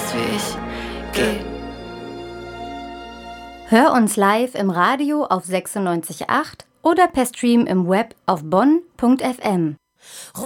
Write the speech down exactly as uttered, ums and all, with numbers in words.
bist wie ich. Geh. Hör uns live im Radio auf sechsundneunzig Komma acht oder per Stream im Web auf bonn punkt f m.